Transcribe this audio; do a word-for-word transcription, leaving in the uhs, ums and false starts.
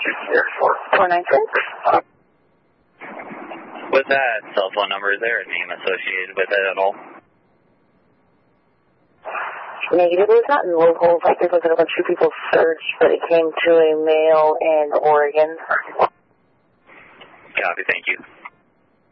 four nine six. With that cell phone number, is there a name associated with it at all? Negative. It was not in local. Like there was a bunch of people searched, but it came to a male in Oregon. Copy. Thank you.